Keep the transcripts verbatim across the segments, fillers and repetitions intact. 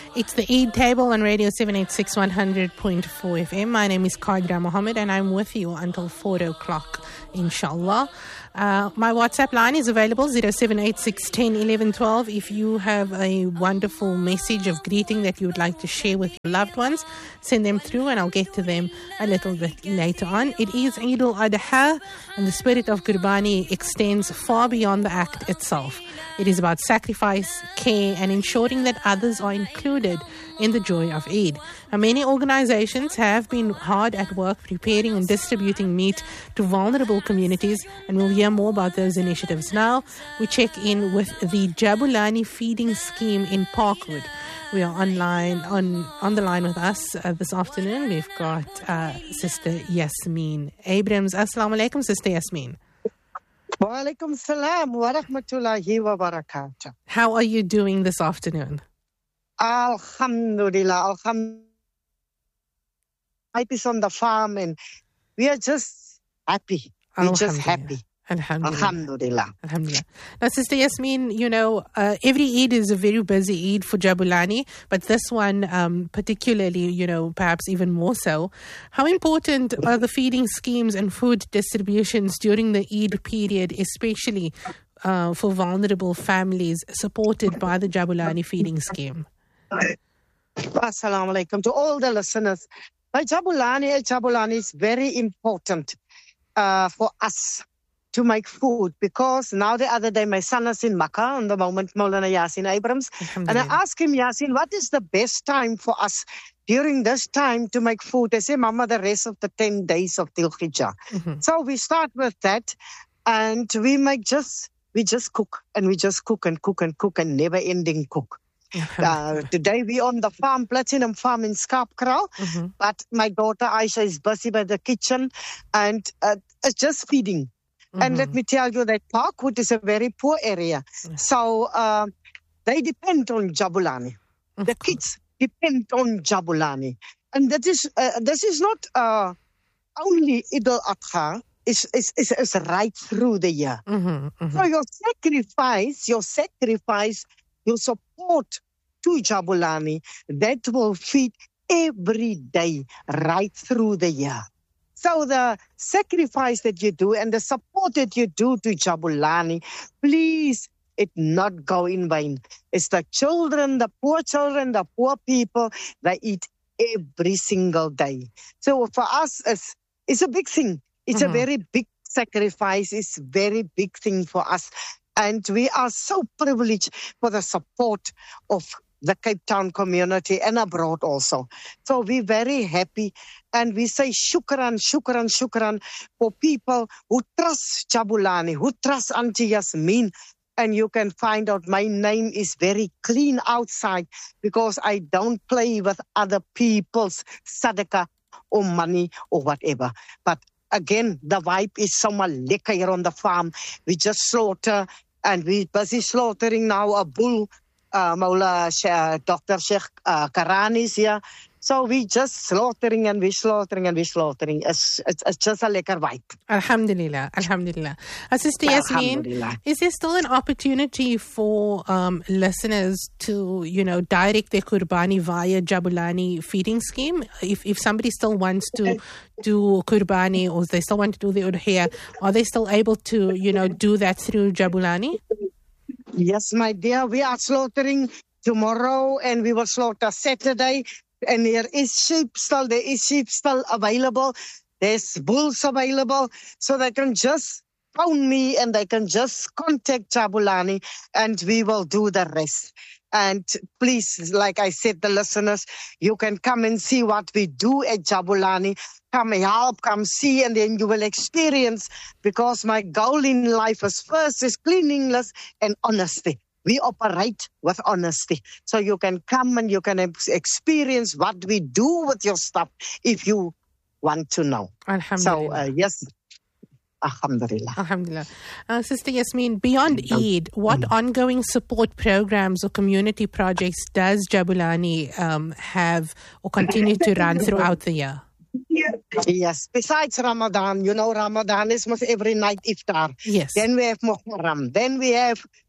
It's the Eid Table on Radio seven eighty-six one hundred point four F M. My name is Qadra Mohammed and I'm with you until four o'clock, inshallah. Uh, my WhatsApp line is available, zero seven eight six, one zero, one one, one two. If you have a wonderful message of greeting that you would like to share with your loved ones, send them through and I'll get to them a little bit later on. It is Eid al-Adha and the spirit of Qurbani extends far beyond the act itself. It is about sacrifice, care and ensuring that others are included in the joy of Eid. Now, many organizations have been hard at work preparing and distributing meat to vulnerable communities, and we'll hear more about those initiatives now. We check in with the Jabulani Feeding Scheme in Parkwood. We are online on on the line with us uh, this afternoon. We've got uh, Sister Yasmin Abrams. Assalamu alaikum, Sister Yasmin. Wa alaikum salam wa rahmatullahi wa barakatuh. How are you doing this afternoon? Alhamdulillah, Alhamdulillah. I is on the farm and we are just happy. We're just happy. Alhamdulillah. Alhamdulillah. Alhamdulillah. Now, Sister Yasmin, you know, uh, every Eid is a very busy Eid for Jabulani, but this one um, particularly, you know, perhaps even more so. How important are the feeding schemes and food distributions during the Eid period, especially uh, for vulnerable families supported by the Jabulani Feeding Scheme? Assalamu alaikum to all the listeners. Al Jabulani, Al Jabulani is very important uh, for us to make food, because now the other day my son is in Makkah on the moment, Maulana Yasin Abrams, and I asked him, Yasin, what is the best time for us during this time to make food? I say, Mama, the rest of the ten days of Dhul Hijjah. Mm-hmm. So we start with that and we make just, we just cook and we just cook and cook and cook and never ending cook. Uh, today we on the farm, Platinum Farm in Skarpkraal, mm-hmm. but my daughter Aisha is busy by the kitchen and uh, it's just feeding. Mm-hmm. And let me tell you that Parkwood is a very poor area. Yes. So uh, they depend on Jabulani. Of the course. Kids depend on Jabulani. And that is uh, this is not uh, only Eid al-Adha, it's, it's, it's, it's right through the year. Mm-hmm. Mm-hmm. So your sacrifice, your sacrifice, your support to Jabulani, that will feed every day right through the year. So the sacrifice that you do and the support that you do to Jabulani, please, it not go in vain. It's the children, the poor children, the poor people, they eat every single day. So for us, it's, it's a big thing. It's mm-hmm. a very big sacrifice. It's a very big thing for us. And we are so privileged for the support of the Cape Town community and abroad also. So we're very happy and we say shukran, shukran, shukran for people who trust Jabulani, who trust Auntie Yasmin. And you can find out my name is very clean outside because I don't play with other people's sadaqah or money or whatever. But again, the vibe is so much lekker here on the farm. We just slaughter and we're busy slaughtering now a bull. Uh, Maula, uh, Doctor Sheikh uh, Karani is here. So we just slaughtering and we slaughtering and we slaughtering. It's, it's, it's just a lekker vibe. Alhamdulillah, Alhamdulillah. Uh, Sister Yasmin, is there still an opportunity for um, listeners to, you know, direct their Qurbani via Jabulani Feeding Scheme? If if somebody still wants to do Qurbani or they still want to do the Udhiyah, are they still able to, you know, do that through Jabulani? Yes, my dear, we are slaughtering tomorrow and we will slaughter Saturday. And there is sheep still, there is sheep still available. There's bulls available. So they can just phone me and they can just contact Jabulani and we will do the rest. And please, like I said, the listeners, you can come and see what we do at Jabulani. Come help, come see, and then you will experience, because my goal in life is first is cleanliness and honesty. We operate with honesty. So you can come and you can experience what we do with your stuff if you want to know. Alhamdulillah. So, uh, yes. Alhamdulillah. Alhamdulillah. Uh, Sister Yasmin, beyond Eid, what mm. ongoing support programs or community projects does Jabulani um, have or continue to run throughout the year? Yes, besides Ramadan, you know, Ramadan is most every night iftar. Yes. Then we have Muharram. Then we have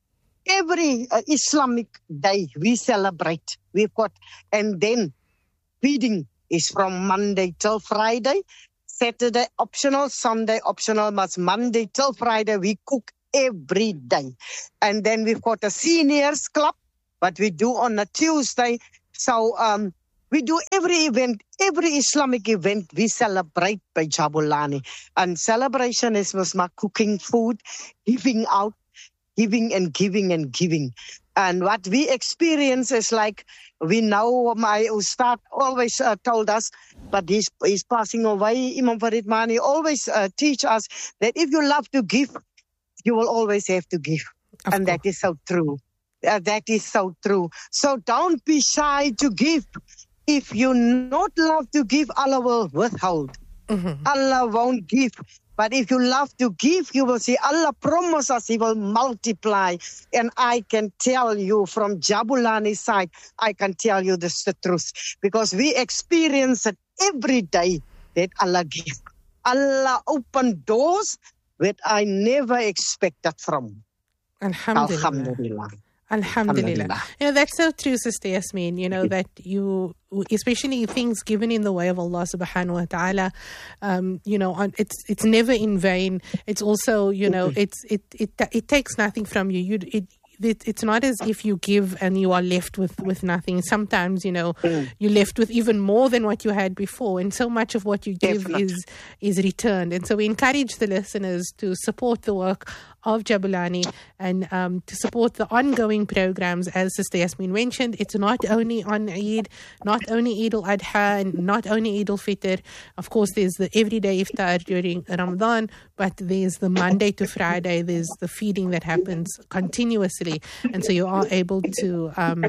every uh, Islamic day we celebrate. We've got, and then feeding is from Monday till Friday. Saturday optional, Sunday optional, but Monday till Friday we cook every day. And then we've got a seniors club, what we do on a Tuesday. So um, we do every event, every Islamic event we celebrate by Jabulani. And celebration is Musma cooking food, giving out, giving and giving and giving. And what we experience is like, we know my Ustad always uh, told us, but he's, he's passing away, Imam Farid Mani always uh, teach us that if you love to give, you will always have to give. Of and course. that is so true. Uh, that is so true. So don't be shy to give. If you not love to give, Allah will withhold. Mm-hmm. Allah won't give. But if you love to give, you will see Allah promise us He will multiply. And I can tell you from Jabulani's side, I can tell you this the truth. Because we experience it every day that Allah gives. Allah open doors that I never expected from. Alhamdulillah. Alhamdulillah. Alhamdulillah. Alhamdulillah. You know, that's so true, Sister Yasmin, you know, that you, especially things given in the way of Allah subhanahu wa ta'ala, um, you know, on, it's it's never in vain. It's also, you know, it's it it it takes nothing from you. You it It, it's not as if you give and you are left with, with nothing. Sometimes, you know, mm. you're left with even more than what you had before. And so much of what you give Definitely. is is returned. And so we encourage the listeners to support the work of Jabulani and um, to support the ongoing programs. As Sister Yasmin mentioned, it's not only on Eid, not only Eid al-Adha, and not only Eid al-Fitr. Of course, there's the everyday iftar during Ramadan, but there's the Monday to Friday, there's the feeding that happens continuously. And so you are able to um,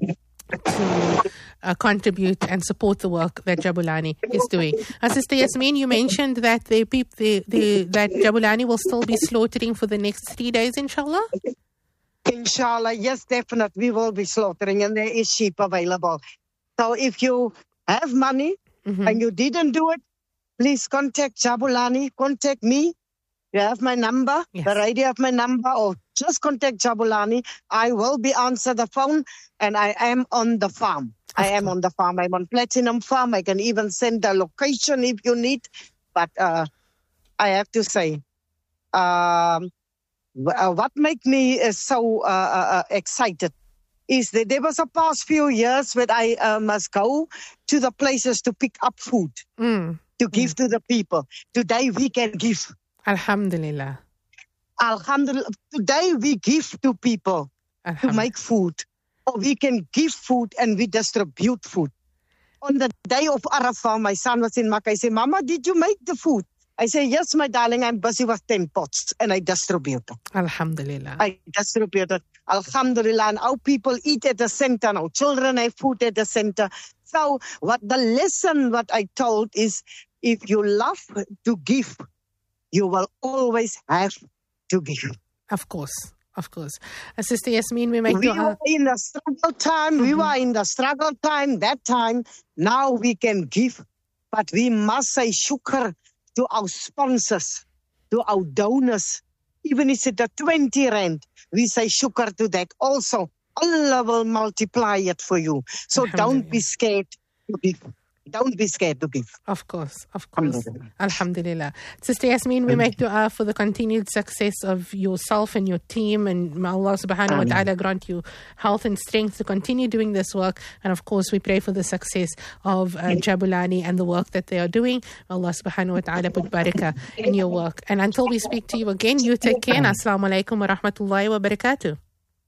to uh, contribute and support the work that Jabulani is doing. Uh, Sister Yasmin, you mentioned that the, peop- the, the that Jabulani will still be slaughtering for the next three days, inshallah? Inshallah, yes, definitely we will be slaughtering, and there is sheep available. So if you have money mm-hmm. and you didn't do it, please contact Jabulani, contact me. You have my number, yes. the radio have my number, or just contact Jabulani. I will be answer the phone, and I am on the farm. I am on the farm. I'm on Platinum Farm. I can even send the location if you need. But uh, I have to say, um, what make me uh, so uh, uh, excited is that there was a past few years where I uh, must go to the places to pick up food, mm. to give mm. to the people. Today we can give. Alhamdulillah. Alhamdulillah. Today we give to people to make food. Or we can give food and we distribute food. On the day of Arafah, my son was in Makkah. I said, Mama, did you make the food? I say, yes, my darling, I'm busy with ten pots. And I distributed. Alhamdulillah. I distributed. Alhamdulillah. And our people eat at the center. Our children have food at the center. So what the lesson, what I told is, if you love to give, you will always have to give. Of course, of course. Uh, Sister Yasmin, we make We dua. were in the struggle time. Mm-hmm. We were in the struggle time, that time. Now we can give. But we must say shukr to our sponsors, to our donors. Even if it's a twenty rand, we say shukr to that. Also, Allah will multiply it for you. So don't be scared to give. Don't be scared to give. Of course, of course. Alhamdulillah. Alhamdulillah. Sister Yasmin, we make dua for the continued success of yourself and your team, and may Allah subhanahu wa ta'ala grant you health and strength to continue doing this work. And of course, we pray for the success of uh, Jabulani and the work that they are doing. May Allah subhanahu wa ta'ala put barakah in your work. And until we speak to you again, you take care. Assalamu alaikum wa rahmatullahi wa barakatuh.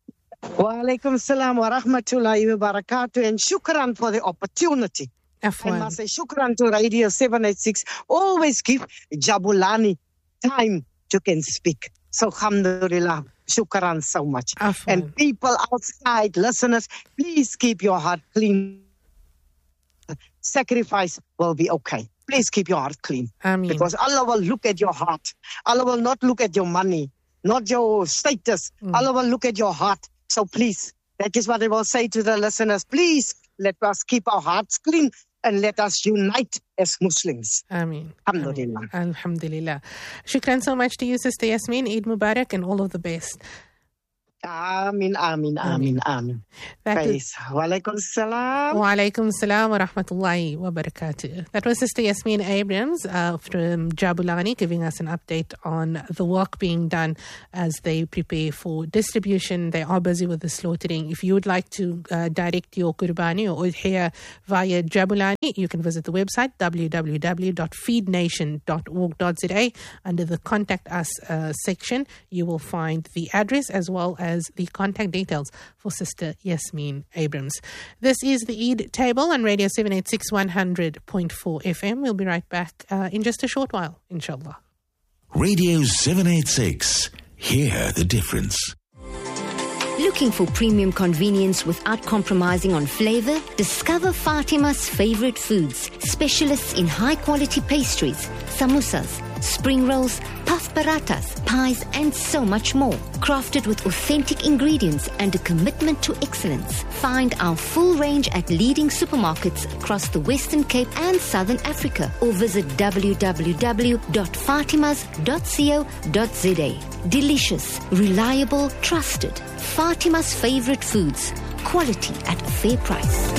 Wa alaikum salam wa rahmatullahi wa barakatuh. And shukran for the opportunity. Afwan. I must say shukran to Radio seven eighty-six. Always give Jabulani time to can speak. So alhamdulillah, shukran so much. Afwan. And people outside, listeners, please keep your heart clean. Sacrifice will be okay. Please keep your heart clean. Ameen. Because Allah will look at your heart. Allah will not look at your money, not your status. Mm. Allah will look at your heart. So please, that is what I will say to the listeners. Please, let us keep our hearts clean. And let us unite as Muslims. Ameen. Alhamdulillah. Ameen. Alhamdulillah. Shukran so much to you, Sister Yasmin. Eid Mubarak and all of the best. Amin, amin, amin, amin. Praise. Wa alaikum salam. Wa alaikum salam wa rahmatullahi wa barakatuh. That was Sister Yasmin Abrams uh, from Jabulani giving us an update on the work being done as they prepare for distribution. They are busy with the slaughtering. If you would like to uh, direct your Qurbani or udhiya via Jabulani, you can visit the website w w w dot feed nation dot org dot z a. Under the Contact Us uh, section, you will find the address as well as as the contact details for Sister Yasmin Abrams. This is the Eid Table on Radio seven eighty-six one hundred point four F M. We'll be right back uh, in just a short while, inshallah. Radio seven eighty-six. Hear the difference. Looking for premium convenience without compromising on flavor? Discover Fatima's favorite foods, specialists in high-quality pastries, samosas, spring rolls, puff parathas, pies, and so much more. Crafted with authentic ingredients and a commitment to excellence. Find our full range at leading supermarkets across the Western Cape and Southern Africa, or visit w w w dot fatimas dot co dot z a. Delicious, reliable, trusted. Fatima's favorite foods. Quality at a fair price.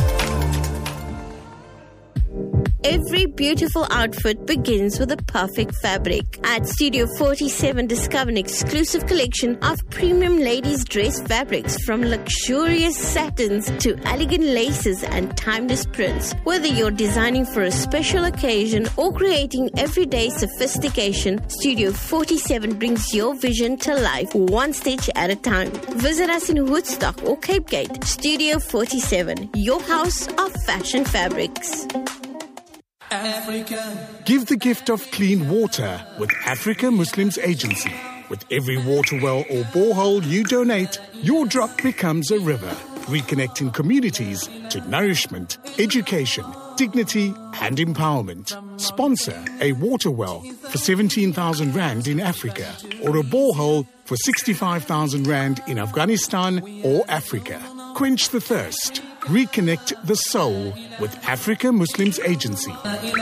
Every beautiful outfit begins with a perfect fabric. At Studio forty-seven, discover an exclusive collection of premium ladies' dress fabrics, from luxurious satins to elegant laces and timeless prints. Whether you're designing for a special occasion or creating everyday sophistication, Studio forty-seven brings your vision to life, one stitch at a time. Visit us in Woodstock or Cape Gate. Studio forty-seven, your house of fashion fabrics. Africa. Give the gift of clean water with Africa Muslims Agency. With every water well or borehole you donate, your drop becomes a river, reconnecting communities to nourishment, education, dignity and empowerment. Sponsor a water well for seventeen thousand rand in Africa, or a borehole for sixty-five thousand rand in Afghanistan or Africa. Quench the thirst. Reconnect the soul with Africa Muslims Agency.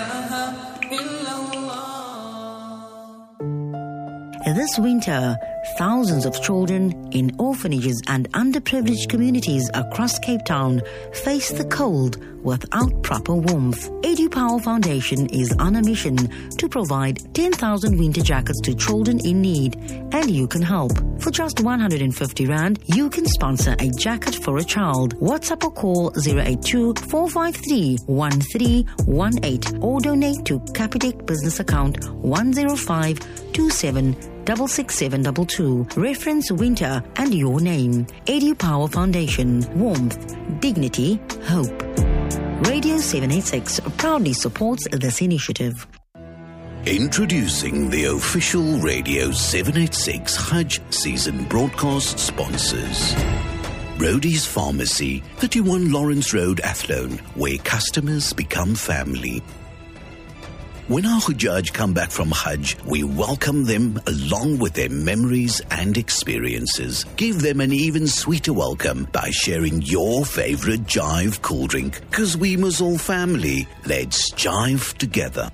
This winter, thousands of children in orphanages and underprivileged communities across Cape Town face the cold without proper warmth. EduPower Foundation is on a mission to provide ten thousand winter jackets to children in need, and you can help. For just one hundred fifty rand, you can sponsor a jacket for a child. WhatsApp or call zero eight two, four five three, one three one eight or donate to Capitec business account one zero five two seven six six seven two two. Reference winter and your name. EduPower Foundation. Warmth, dignity, hope. Radio seven eighty-six proudly supports this initiative. Introducing the official Radio seven eighty-six Hajj season broadcast sponsors. Rhodey's Pharmacy, thirty-one Lawrence Road, Athlone, where customers become family. When our Hujjaj come back from Hajj, we welcome them along with their memories and experiences. Give them an even sweeter welcome by sharing your favorite Jive cool drink. Cause we must all family. Let's jive together.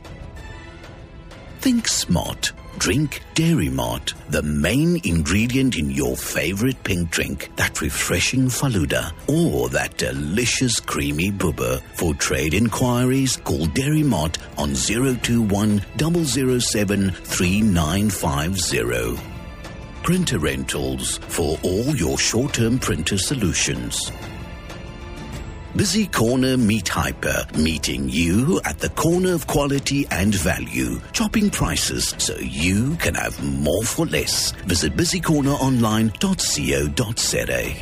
Think smart. Drink Dairy Mart, the main ingredient in your favorite pink drink, that refreshing Faluda or that delicious creamy bubba. For trade inquiries, call Dairy Mart on zero two one, zero zero seven, three nine five zero. Printer Rentals, for all your short-term printer solutions. Busy Corner Meat Hyper, meeting you at the corner of quality and value. Chopping prices so you can have more for less. Visit busy corner online dot co dot za.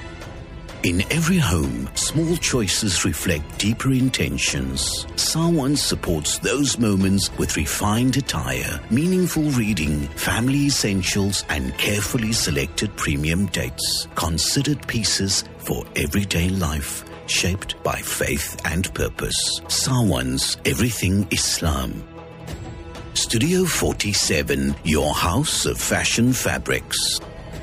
In every home, small choices reflect deeper intentions. Sawan supports those moments with refined attire, meaningful reading, family essentials, and carefully selected premium dates. Considered pieces for everyday life, shaped by faith and purpose. Sawan's Everything Islam. Studio forty-seven, your house of fashion fabrics.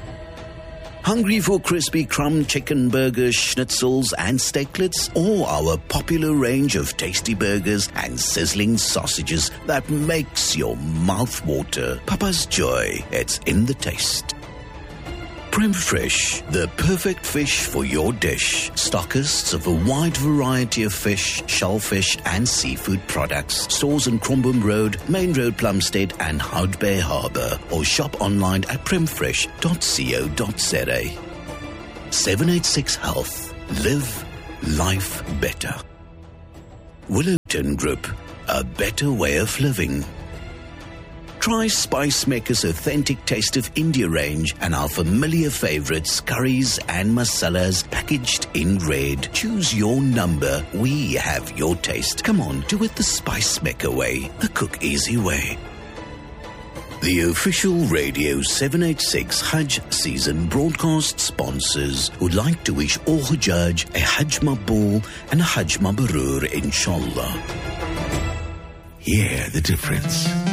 Hungry for crispy crumb chicken burgers, schnitzels and steaklets, or our popular range of tasty burgers and sizzling sausages that makes your mouth water? Papa's Joy, it's in the taste. Prem Fresh, the perfect fish for your dish. Stockists of a wide variety of fish, shellfish and seafood products. Stores on Crumbum Road, Main Road, Plumstead and Hout Bay Harbour. Or shop online at prem fresh dot co dot za. seven eighty-six Health. Live life better. Willowton Group, a better way of living. Try Spice Maker's authentic taste of India range and our familiar favorites, curries and masalas packaged in red. Choose your number. We have your taste. Come on, do it the Spice Maker way, the cook easy way. The official Radio seven eighty-six Hajj season broadcast sponsors would like to wish all Hujjaj a Hajj Maqbool and a Hajj Mabrur, inshallah. Hear the difference.